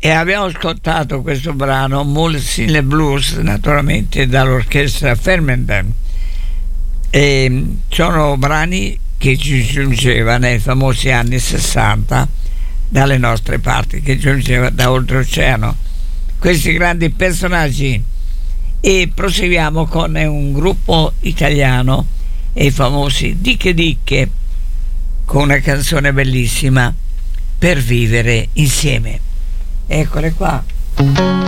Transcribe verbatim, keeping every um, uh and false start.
E abbiamo ascoltato questo brano Mulsile Blues, naturalmente dall'orchestra Fermenten. E sono brani che ci giungeva nei famosi anni sessanta dalle nostre parti, che giungeva da oltreoceano, questi grandi personaggi. E proseguiamo con un gruppo italiano, e i famosi Dicche Dicche, con una canzone bellissima, Per vivere insieme. Eccole qua.